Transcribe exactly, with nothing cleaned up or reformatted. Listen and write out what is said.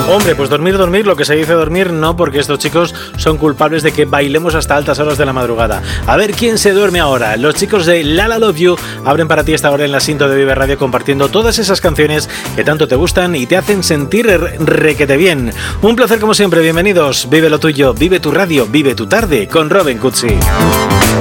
Hombre, pues dormir, dormir, lo que se dice dormir no, porque estos chicos son culpables de que bailemos hasta altas horas de la madrugada. A ver quién se duerme ahora. Los chicos de La La Love You abren para ti esta hora en la Sinto de Vive Radio, compartiendo todas esas canciones que tanto te gustan y te hacen sentir requete bien. Un placer como siempre, bienvenidos. Vive lo tuyo, vive tu radio, vive tu tarde con Robin Cutsi.